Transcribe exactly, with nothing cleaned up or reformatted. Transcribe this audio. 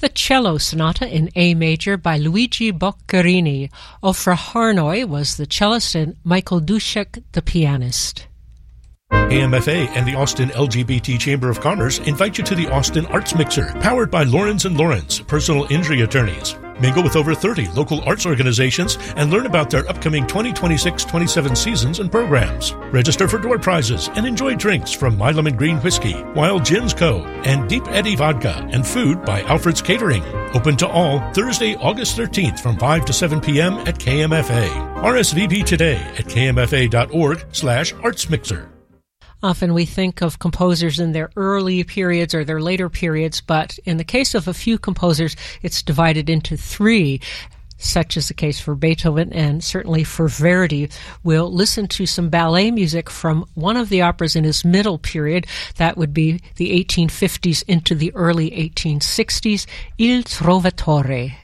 the Cello Sonata in A major by Luigi Boccherini. Ofra Harnoy was the cellist and Michael Duszek the pianist. A M F A and the Austin L G B T Chamber of Commerce invite you to the Austin Arts Mixer, powered by Lawrence and Lawrence, personal injury attorneys. Mingle with over thirty local arts organizations and learn about their upcoming twenty twenty-six twenty-seven seasons and programs. Register for door prizes and enjoy drinks from My Lemon Green Whiskey, Wild Gins Co., and Deep Eddy Vodka, and food by Alfred's Catering. Open to all Thursday, August thirteenth from five to seven p.m. at K M F A. R S V P today at kmfa.org slash artsmixer. Often we think of composers in their early periods or their later periods, but in the case of a few composers, it's divided into three, such is the case for Beethoven and certainly for Verdi. We'll listen to some ballet music from one of the operas in his middle period. That would be the eighteen fifties into the early eighteen sixties, Il Trovatore.